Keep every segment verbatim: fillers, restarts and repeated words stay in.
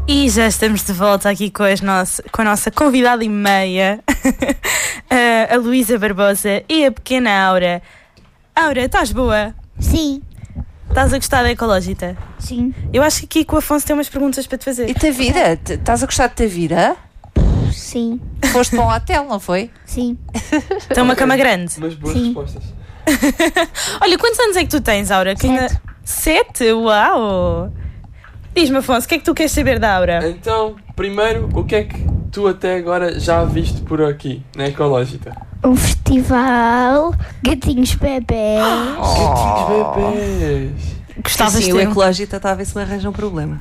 E já estamos de volta aqui com, as nosso, com a nossa convidada e meia, a Luísa Barbosa e a pequena Aura. Aura, estás boa? Sim. Estás a gostar da Ecológita? Sim. Eu acho que aqui com o Afonso tem umas perguntas para te fazer. E Tavira? Estás a gostar de Tavira? Sim. Foste para um hotel, não foi? Sim. Tem uma cama grande? Mas boas Sim. respostas. Olha, quantos anos é que tu tens, Aura? Que ainda- Sete. Sete? Uau! Diz-me, Afonso, o que é que tu queres saber da Aura? Então, primeiro, o que é que tu até agora já viste por aqui, na Ecológita? Um festival, gatinhos bebés. Gatinhos bebês. Gostavas Sim, de o ter um... Ecológita está a ver se me arranja um problema.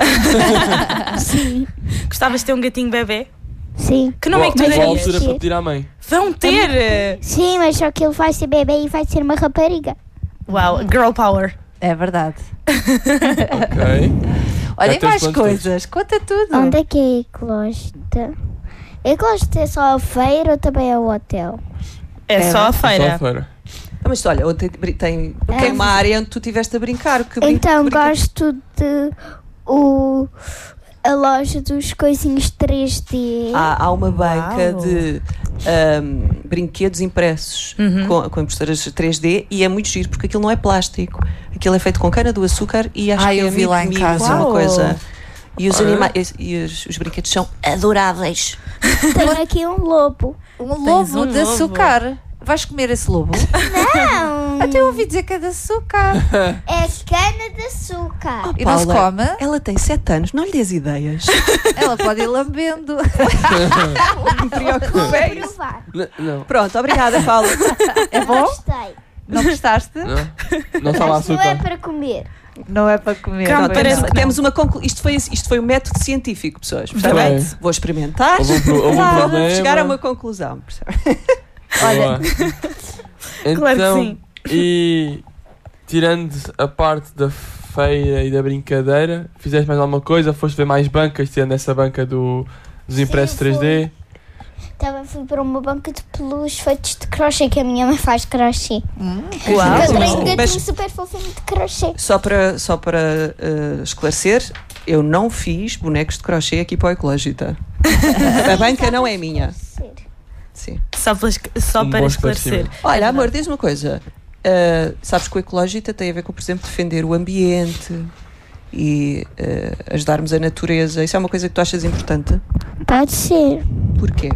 Sim. Gostavas de ter um gatinho bebê? Sim. Que nome é que tu Boa darias? altura para pedir à mãe. Vão ter! Sim, mas só que ele vai ser bebê e vai ser uma rapariga. Uau, girl power. É verdade. Ok. Olha, Já e tens mais quantos coisas. Conta tudo. Onde é que é a Ecológita? A Ecológita é só a feira ou também é o hotel? É, É, só a Só feira. a feira. Ah, mas olha, tem, tem, tem uma área onde tu estiveste a brincar. Que brin- Então brinca- gosto de o, a loja dos coisinhos três D. Há, há uma banca Uau. de ahm, brinquedos impressos Uhum. com, com impressoras três D e é muito giro porque aquilo não é plástico. Aquilo é feito com cana do açúcar e acho Ah, que eu é vi lá em amigo, casa. uma Uau. coisa. E os, Ah, é? anima- e, e os, os brinquedos são adoráveis. Tem aqui um lobo. Um Tens lobo um de lobo. açúcar. Vais comer esse lobo? Não! Até eu ouvi dizer que é de açúcar. É cana de açúcar. E não se Paula, come? Ela tem sete anos, não lhe des ideias. Ela pode ir lambendo. Não me preocupe. Vou provar. N- Não. Pronto, obrigada, Paula. É bom? Gostei. Não gostaste? Não. Não estava Mas não é açúcar. para comer. Não é para comer. Calma, Pronto, parece temos, que não. temos uma conclu... isto, foi, isto foi um método científico, pessoas. Muito Portanto, bem. vou experimentar. Houve um pro- houve um para problema. chegar a uma conclusão. percebe? Boa. Então, Claro que sim. e tirando a parte da feira e da brincadeira, fizeste mais alguma coisa? Foste ver mais bancas, tirando essa banca do, dos impressos três D? Também fui para uma banca de peluches feitos de crochê, que a minha mãe faz crochê. Uau. Eu tenho um mas- gatinho mas- super fofinho de crochê. Só para, só para eh, esclarecer, eu não fiz bonecos de crochê aqui para o Ecológita. A banca não é minha. Sim. Só, para, só Um para bom esclarecer. esclarecimento. Olha, É amor, verdade. diz uma coisa. Uh, sabes que o Ecológita tem a ver com, por exemplo, defender o ambiente e uh, ajudarmos a natureza. Isso é uma coisa que tu achas importante? Pode ser. Porquê?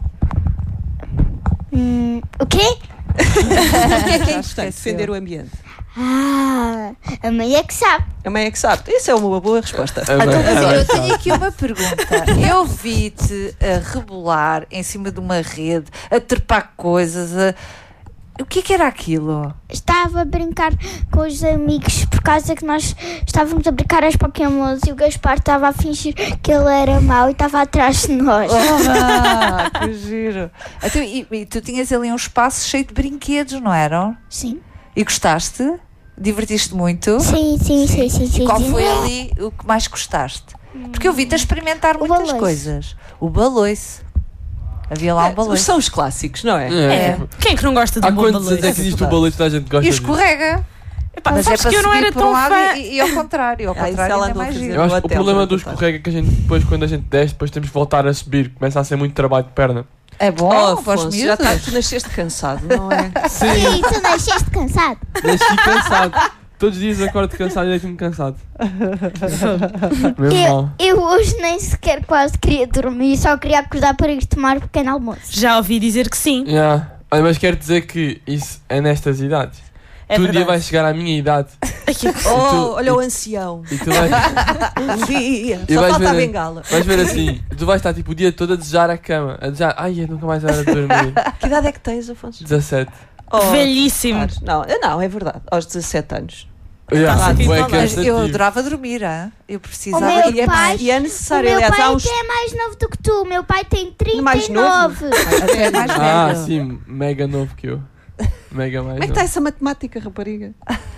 Hum, o quê? Porquê é que é importante esqueceu. defender o ambiente? Ah, a mãe é que sabe. A mãe é que sabe. Isso é uma boa resposta. A mãe- Então, mas a mãe eu sabe. tenho aqui uma pergunta. Eu vi-te a rebolar em cima de uma rede, a trepar coisas. A... O que é que era aquilo? Estava a brincar com os amigos por causa que nós estávamos a brincar as Pokémons e o Gaspar estava a fingir que ele era mau e estava atrás de nós. Ah, que giro. Então, e, e tu tinhas ali um espaço cheio de brinquedos, não eram? Sim. E gostaste? Divertiste muito? Sim, sim, sim, sim, sim. E qual sim. foi ali o que mais gostaste? Porque eu vi-te a experimentar O muitas baloiço. coisas. O baloiço. Havia lá um É, baloiço. são os clássicos, não é? É. Quem é que não gosta de Há um bom quantos anos é baloiço? que existe o baloiço da gente gosta E disso? escorrega. Epá, Mas sabes é para que eu não subir era por um tão lado fã. e, e ao contrário. Ao Ah, isso contrário ela ainda é andou a mais fazer. giro. Eu acho No que o hotel, problema já do contaste. escorrega é que a gente depois, quando a gente desce, depois temos que voltar a subir. Começa a ser muito trabalho de perna. É bom, Oh, para os Afonso, já tá, miúdos. tu nasceste cansado, não é? Sim, tu nasceste cansado. Nasci cansado. Todos os dias acordo cansado e deito-me cansado. Mesmo Eu, mal. eu hoje nem sequer quase queria dormir, só queria acordar para ir tomar um pequeno almoço. Já ouvi dizer que sim. Yeah. Olha, mas quero dizer que isso é nestas idades. É tu um dia verdade. vais chegar à minha idade Oh, olha e- o ancião. e tu vais, Um dia. E Só vais falta a ver- bengala. vais ver assim, tu vais estar tipo o dia todo a desejar a cama, a desejar, ai, eu nunca mais era de dormir. Que idade é que tens, Afonso? dezassete. Oh, Velhíssimo. claro. Não, eu não, é verdade. Aos dezassete anos. Yeah, a sentir bué saudades. Mas eu cansativo. adorava dormir, hein? Eu precisava. O meu E é pai- mais- E é O necessário, meu aliás, pai há uns. até é mais novo do que tu. O meu pai tem trinta Mais e novo? nove. Até mais Ah, velho. sim, mega novo que eu. Mega mais Como é que novo. está essa matemática, rapariga?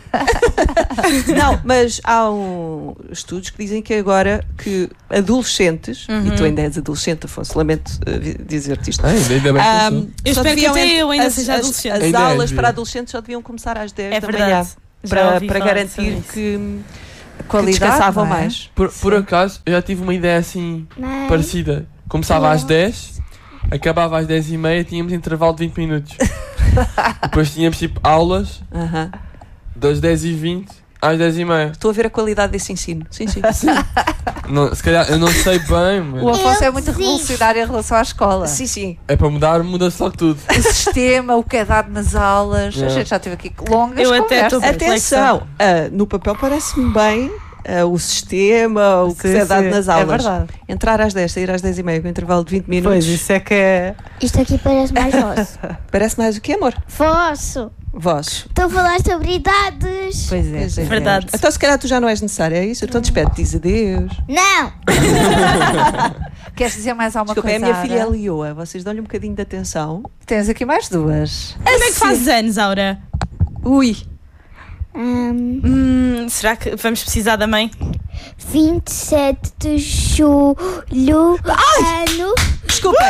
Não, mas há um, estudos que dizem que agora que adolescentes, Uhum. e tu ainda és adolescente, Afonso, lamento uh, vi- dizer-te isto. Ah, ainda, ainda bem que Ahm, eu sou. Eu só espero que deviam até ent- eu ainda as, seja as- adolescente. As, Ainda és, aulas Bia. para adolescentes só deviam começar às dez É da verdade. manhã Já para, ouvi para falar garantir sobre isso. que, que Qualidade, descansavam não é? mais. Por, por acaso, eu já tive uma ideia assim Mãe, parecida. Começava às dez, acabava às dez e meia, tínhamos intervalo de vinte minutos. Depois tínhamos tipo aulas Aham. das dez e vinte às dez e meia. Estou a ver a qualidade desse ensino. Sim, sim. Não, se calhar eu não sei bem, mas O Afonso Eu é muito desisto. revolucionário em relação à escola. sim, sim. é para mudar, muda-se logo tudo. O sistema, o que é dado nas aulas. A Yeah. gente já teve aqui longas Eu até conversas. tô- Atenção, ah, no papel parece-me bem ah, o sistema, o que Sim, se é dado sim, nas é aulas. verdade. Entrar às dez, sair às dez e meia com intervalo de vinte minutos. Pois, isso é que é. isto aqui parece mais vosso. Parece mais o que, amor? Vosso. Vós. Estou a falar sobre idades. Pois é, Pois é. pois é. Verdade. Então se calhar tu já não és necessária, é isso? Então despede, diz adeus. Não. Queres dizer mais alguma Desculpa, é a coisa? minha filha Ara? Lioa. Vocês dão-lhe um bocadinho de atenção. Tens aqui mais duas. Quando é que fazes anos, Aura? Ui, Hum, Hum, será que vamos precisar da mãe? vinte e sete de julho, ano desculpem.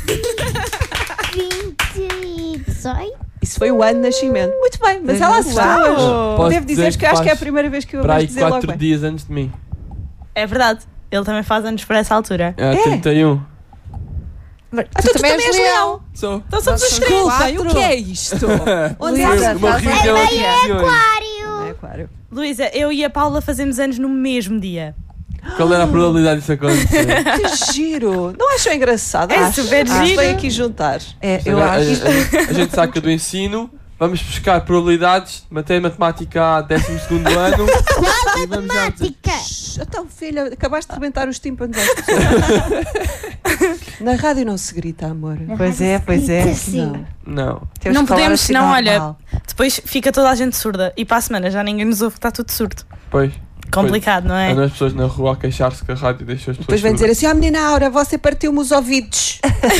vinte e dezoito. Isso foi o ano de nascimento. Muito bem, mas ela Uau. está hoje. Posso Devo dizer dizer que acho que é a faz primeira vez que eu para ouvi aí dizer logo quatro bem. dias antes de mim. É verdade. Ele também faz anos por essa altura. É, trinta e um. Mas Ah, então tu também és leão. Sou. Então somos os três. Desculpem, o que é isto? Onde é Luísa, que Uma faz reunião anos. de regiões. Aquário. é, claro. Luísa, eu e a Paula fazemos anos no mesmo dia. Qual era a probabilidade disso acontecer? Que giro. Não acham engraçado? É Acho. super Acho. giro. Vem aqui juntar. É, eu Agora, a, acho. a- a gente saca do ensino, vamos buscar probabilidades, matéria de matemática a décimo segundo ano. e vamos já dizer- Tica. Shhh, Então, filha, acabaste de rebentar os tímpanos às pessoas. Na rádio não se grita, amor. Pois é, pois é. Sim. Não. Não. Temos Não que falar podemos, assim senão, olha, normal. depois fica toda a gente surda e para a semana já ninguém nos ouve, está tudo surdo. Pois. Complicado, não é? Andam as pessoas na rua a queixar-se que a rádio deixou as pessoas. Depois vem dizer surdas. assim: ah, menina Aura, você partiu-me os ouvidos.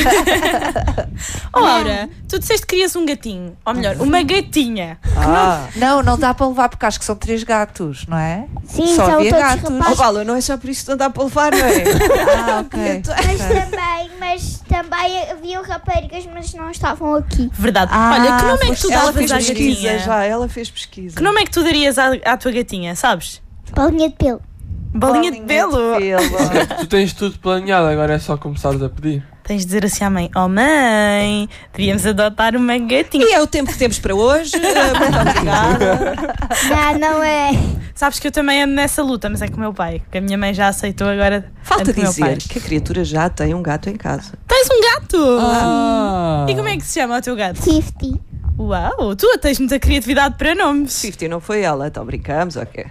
Oh, Laura, tu disseste que querias um gatinho. Ou melhor, uma gatinha. Ah. Não, não dá para levar porque acho que são três gatos, não é? Sim, Só são havia todos gatos. Oh, rapazes. Vala, não é só por isso que não dá para levar, não é? Ah, ok. Mas também, mas também haviam raparigas, mas não estavam aqui. Verdade. Ah, Olha, que nome é que tu Ela davas fez à pesquisa gatinha? já, ela fez pesquisa. Que nome é que tu darias à, à tua gatinha, sabes? Bolinha de pelo. Bolinha de pelo. Tu tens tudo planeado, agora é só começares a pedir. Tens de dizer assim à mãe: oh mãe, devíamos adotar uma gatinha. E é o tempo que temos para hoje. Eh, Muito obrigada. Não, não é. Sabes que eu também ando nessa luta, mas é com o meu pai, que a minha mãe já aceitou agora. Falta ando com o meu pai. dizer que a criatura já tem um gato em casa. Tens um gato! Ah! E como é que se chama o teu gato? Fifty. Uau, tu tens muita criatividade para nomes. cinquenta não foi ela, então brincamos, ok.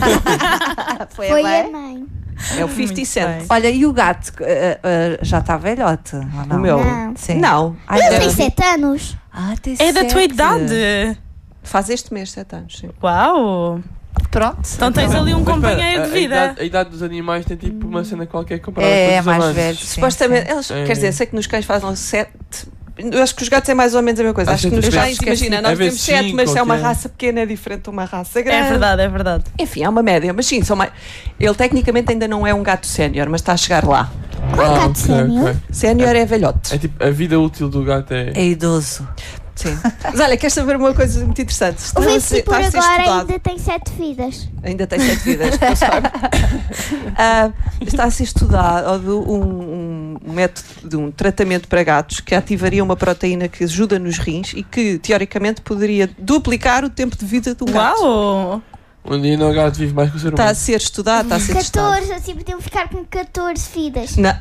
Foi, Foi a a mãe? mãe. É o cinquenta Muito Cent. bem. Olha, e o gato eh, eh, já está velhote? Ou não? O meu? Não. Sim. Não. Ai, Ele deve- tem sete anos. Ah, tem É da tua sete. idade. Faz este mês, sete anos, sim. Uau! Pronto. Então tens ali um Mas espera, companheiro a- de a vida. idade- A idade dos animais tem tipo uma cena qualquer comparada É, com é os mais humanos. velho. Sim, Supostamente, sim. eles, É. quer dizer, sei que nos cães fazem sete. Eu acho que os gatos é mais ou menos a mesma coisa. Às Acho que nos vezes cães, esquece- imagina, é nós vezes temos sete, cinco, mas é uma ok. raça pequena, é diferente de uma raça grande. É verdade, é verdade. Enfim, é uma média, mas sim, são mais. Ele tecnicamente ainda não é um gato sénior, mas está a chegar lá. Qual Ah, gato ok, sénior? ok. Sénior é velhote. É tipo, a vida útil do gato é. É idoso. Sim. Mas olha, queres saber uma coisa muito interessante? Está O a ser, Fifty por está a ser agora estudado. ainda tem sete vidas. Ainda tem sete vidas, não sabe? Ah, está a ser estudado um, um método de um tratamento para gatos que ativaria uma proteína que ajuda nos rins e que, teoricamente, poderia duplicar o tempo de vida do gato. Uau! Um dia no gato vive mais que o ser Está a humano. ser estudado, está a ser testado. catorze, assim podiam ficar com catorze vidas. Não.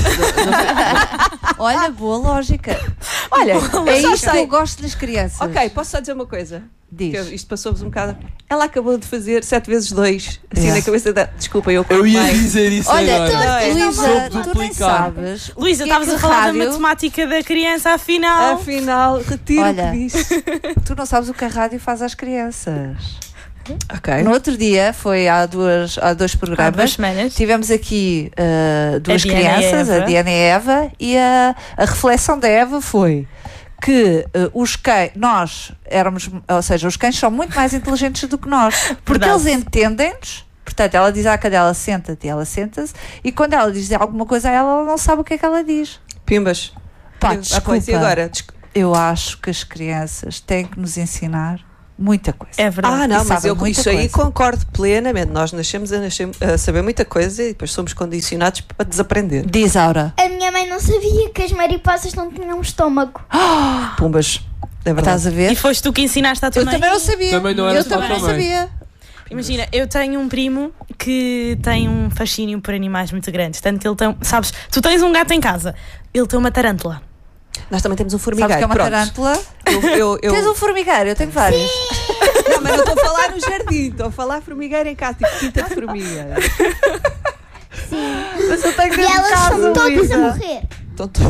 Olha, boa lógica. Olha, É só isto que sei. eu gosto das crianças. Ok, posso só dizer uma coisa? Diz. Que eu- isto passou-vos um bocado. Ela acabou de fazer sete vezes dois, assim É. na cabeça da. Desculpa, eu Eu ia bem. dizer isso Olha, agora. Não, é. Luísa, Soube tu nem duplicar. sabes. o Luísa, que é estavas que a falar rádio- da matemática da criança, afinal. Afinal, retiro Olha. o que disse. Tu não sabes o que a rádio faz às crianças. Ok. No outro dia, foi há, duas, há dois Há programas, duas semanas. tivemos aqui uh, duas A Diana e a crianças, a Eva. Diana e a Eva, e a, a reflexão da Eva foi que uh, os cães, nós éramos, ou seja, os cães são muito mais inteligentes do que nós, porque Verdade. eles entendem-nos. Portanto, ela diz à cadela, senta-te, e ela senta-se, e quando ela diz alguma coisa a ela, ela não sabe o que é que ela diz. Pimbas. Pá, Ah, pois, e desculpa. agora? Desculpa. Eu acho que as crianças têm que nos ensinar muita coisa. É verdade. Ah, não, E mas sabem eu com muita isso aí coisa. concordo plenamente. Nós nascemos a, nascer, a saber muita coisa e depois somos condicionados para desaprender. Diz, Aura. A minha mãe não sabia que as mariposas não tinham estômago. Pumbas. É verdade. Estás a ver? E foste tu que ensinaste à tua Eu mãe? também não sabia. Também não era eu só também tua não mãe. sabia. Imagina, eu tenho um primo que tem um fascínio por animais muito grande. Tanto que ele tem, sabes, tu tens um gato em casa, ele tem uma tarântula. Nós também temos um Sabes formigueiro. que é uma Pronto. tarântula? Eu, eu, eu... Tens um formigueiro, eu tenho vários. Não, mas não estou a falar no jardim, estou a falar formigueiro em casa, tipo quinta de formigueiro. Mas eu tenho E dentro de elas casa, são todas Luísa. a morrer. Estão to...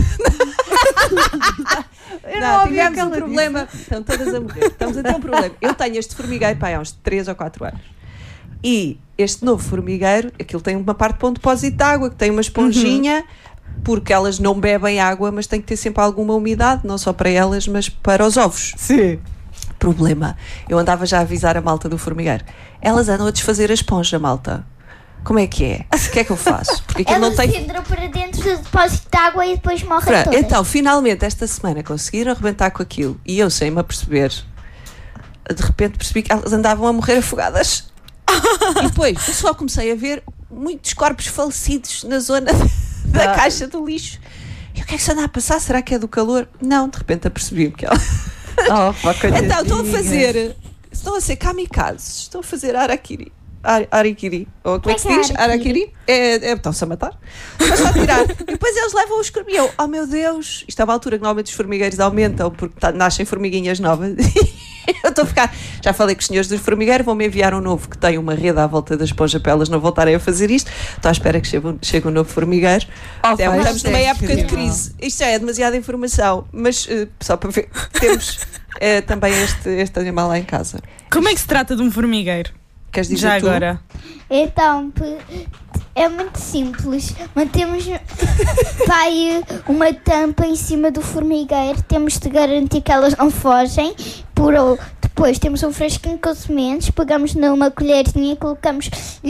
Eu Não, ouvi tivemos aquela um problema. Estão todas a morrer. Estamos a ter um problema. Eu tenho este formigueiro pá, há uns três ou quatro anos. E este novo formigueiro, aquilo tem uma parte para um depósito de água, que tem uma esponjinha, porque elas não bebem água, mas tem que ter sempre alguma umidade, não só para elas, mas para os ovos. Sim. Problema. Eu andava já a avisar a malta do formigueiro. Elas andam a desfazer a esponja, malta. Como é que é? O que é que eu faço? Porque aquilo Elas não tem. entram para dentro do depósito de água e depois morrem Pronto, todas. então, finalmente, esta semana conseguiram arrebentar com aquilo e eu sem-me a perceber. De repente percebi que elas andavam a morrer afogadas. E depois, eu só comecei a ver muitos corpos falecidos na zona da Ah. caixa do lixo. E o que é que se anda a passar? Será que é do calor? Não, de repente apercebi-me que ela. Oh, pá, Então, estão a fazer. Estão a ser kamikazes. Estão a fazer harakiri. Ar- Arikiri. Ou como é que se diz? Harakiri? É, é, estão-se a matar. Estão-se a tirar. E depois eles levam os e eu, oh meu Deus, isto é uma altura que normalmente os formigueiros aumentam porque tá- nascem formiguinhas novas. Eu estou a ficar. Já falei com os senhores do formigueiro, vão-me enviar um novo que tem uma rede à volta da esponja para elas não voltarem a fazer isto. Estou à espera que chegue, um- chegue um novo formigueiro. Oh, Até pá, estamos isto é numa época de incrível. crise. Isto já é demasiada informação, mas eh, só para ver, temos eh, também este, este animal lá em casa. Como é que se trata de um formigueiro? Queres dizer Já tu? agora. Então, p- é muito simples. Mantemos vai uma tampa em cima do formigueiro. Temos de garantir que elas não fogem. Por, o- depois temos um fresquinho com sementes. Pegamos numa colherzinha e colocamos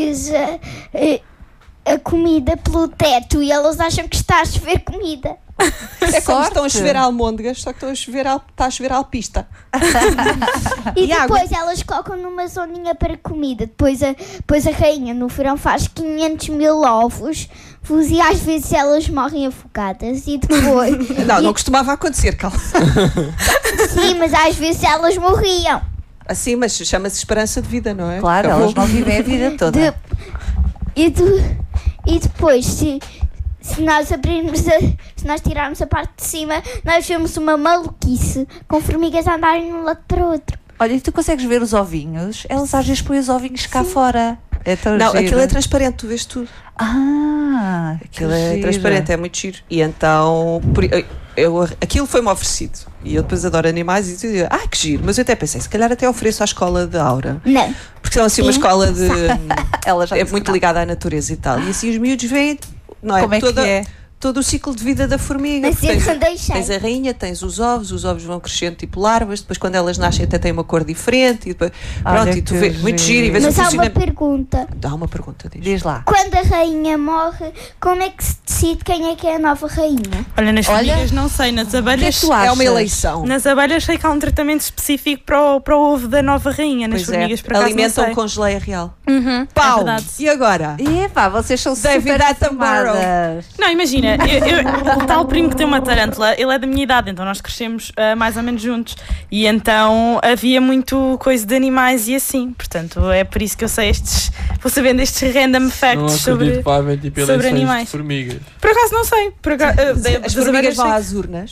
a, a, a comida pelo teto. E elas acham que está a chover comida. É como Sorte. estão a chover almôndegas, só que estão a chover al- está a chover alpista. E, E água? depois elas colocam numa zoninha para comida. Depois a, depois a rainha no verão faz quinhentos mil ovos. E às vezes elas morrem afogadas. E depois. Não, e- não costumava acontecer, calma. Sim, mas às vezes elas morriam. Assim, mas chama-se esperança de vida, não é? Claro, Acabou. elas não vivem a vida toda. De- e, de- e depois, se, se nós abrirmos a, se nós tirarmos a parte de cima, nós vemos uma maluquice com formigas a andarem de um lado para o outro. Olha, e tu consegues ver os ovinhos? Elas às vezes põem os ovinhos cá fora. É tão Não, giro. aquilo é transparente, tu vês tudo. Ah, Aquilo que é giro. transparente, é muito giro. E então, por- eu, eu- aquilo foi-me oferecido. E eu depois adoro animais e dizia, ah, que giro. Mas eu até pensei, se calhar até ofereço à escola de Aura. Não. Porque são assim uma Sim. escola de. Ela já é disse muito que não. ligada à natureza e tal. E assim os miúdos veem, não é? Como é Toda- que é? todo o ciclo de vida da formiga. Mas Porque eu tens, não deixei. tens a rainha, tens os ovos, os ovos vão crescendo tipo larvas, depois quando elas nascem até têm uma cor diferente e depois, Olha pronto, e tu que vês, muito giro e vês o Mas há uma funcionamento. pergunta. Dá uma pergunta, diz. Diz lá. Quando a rainha morre, como é que se decide quem é que é a nova rainha? Olha, nas Olha. formigas não sei, nas O que é abelhas. que tu achas? É uma eleição. Nas abelhas sei que há um tratamento específico para o, para o ovo da nova rainha. Nas Pois formigas, é, por acaso, alimentam não sei. com geleia real. Uhum, é Pau! verdade. E agora? Epá, vocês são David super Attenborough. informadas. Não, imagina, eu, eu- o tal primo que tem uma tarântula, ele é da minha idade, então nós crescemos ah, mais ou menos juntos. E então havia muito coisa de animais e assim. Portanto, é por isso que eu sei estes. Vou sabendo estes random Não facts sobre. acredito que vai haver tipo sobre eleições animais. de formigas. Por acaso não sei. Por acaso, ah, da- As das formigas abelhas vão sei. às urnas?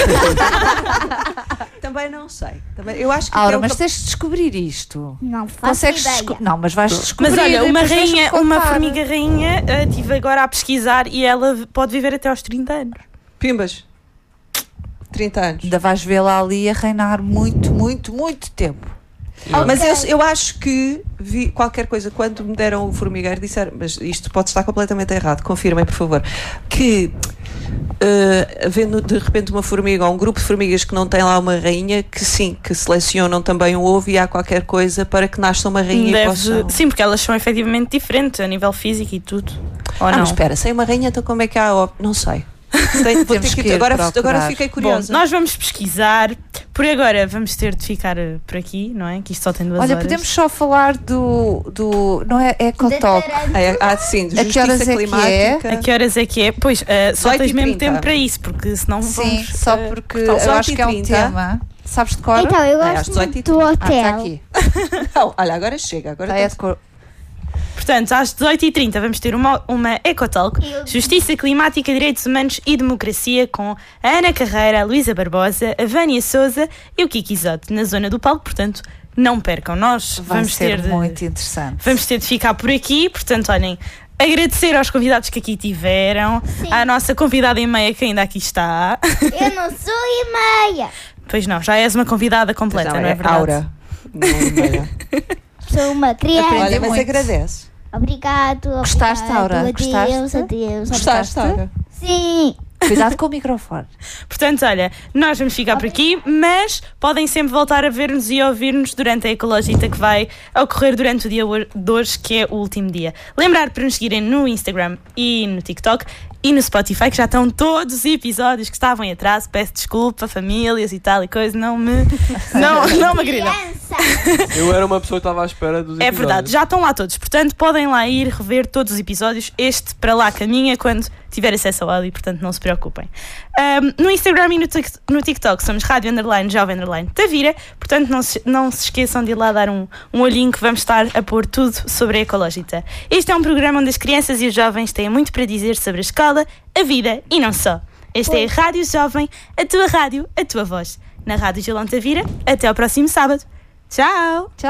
Também não sei. Também, eu acho que Aura, é um mas cap- tens de descobrir isto. Não faço Consegues ideia. desco- Não, mas vais descobrir. Mas olha, e uma depois vais-me rainha, uma contar. formiga rainha, ah, estive agora a pesquisar e ela pode viver até aos trinta anos. Pimbas. trinta anos. Ainda vais vê-la ali a reinar muito, muito, muito tempo. Yeah. Mas Ok. eu, eu acho que vi qualquer coisa, quando me deram o formigueiro, disseram, mas isto pode estar completamente errado, confirmem por favor, que uh, havendo de repente uma formiga ou um grupo de formigas que não tem lá uma rainha, que sim, que selecionam também o ovo e há qualquer coisa para que nasça uma rainha e Deve- possam... Sim, porque elas são efetivamente diferentes a nível físico e tudo. Ou Ah, não? mas espera, sem uma rainha, então como é que há ovo? Não sei. Tem- vou Temos ter que- que ir agora, procurar. agora fiquei Bom, curiosa. nós vamos pesquisar, por agora vamos ter de ficar uh, por aqui, não é? Que isto só tem duas Olha, horas. podemos só falar do. do não é Ecotalk. Ah, sim, de A que horas justiça é que é? climática. A que horas é que é? Pois, uh, só dezoito tens e mesmo trinta. tempo para isso, porque senão Sim, vamos... só uh, porque cortar o eu acho que é um dezoito e trinta. tema. Sabes de cor? Então, eu É, às gosto dezoito e muito do Ah, hotel. está aqui. Não, olha, agora chega. Agora Tá, é tá- de cor. Portanto, às dezoito e trinta vamos ter uma, uma Ecotalk, Justiça Climática, Direitos Humanos e Democracia, com a Ana Carreira, a Luísa Barbosa, a Vânia Souza e o Kiki Isote, na zona do palco. Portanto, não percam. Nós Vai vamos ser ter de, muito interessante. vamos ter de ficar por aqui. Portanto, olhem, agradecer aos convidados que aqui tiveram, Sim. à nossa convidada e meia que ainda aqui está. Eu não sou e meia. Pois não, já és uma convidada completa, não, Não, é é verdade? Aura. Não é meia. Sou uma criança. Aprendi Olha, mas muito. agradece. Obrigado, obrigado. Gostaste, Aura? Adeus, Gostaste? adeus. Gostaste, Aura? Sim. Cuidado com o microfone. Portanto, olha, nós vamos ficar por aqui, mas podem sempre voltar a ver-nos e ouvir-nos durante a Ecologita, que vai ocorrer durante o dia de hoje, que é o último dia. Lembrar para nos seguirem no Instagram e no TikTok e no Spotify, que já estão todos os episódios que estavam em atraso. Peço desculpa, famílias e tal e coisa, não me, não, não me agridam. Criança. Eu era uma pessoa que estava à espera dos É episódios. verdade, já estão lá todos, portanto podem lá ir rever todos os episódios. Este para lá caminha quando tiver acesso ao áudio, portanto não se preocupem. Um, no Instagram e no, tic- no TikTok somos Rádio Underline Jovem Underline Tavira, portanto não se, não se esqueçam de ir lá dar um, um olhinho, que vamos estar a pôr tudo sobre a Ecologita. Este é um programa onde as crianças e os jovens têm muito para dizer sobre a escola, a vida e não só. Esta é a Rádio Jovem, a tua rádio, a tua voz. Na Rádio Gilão Tavira, até ao próximo sábado. Tchau! Tchau.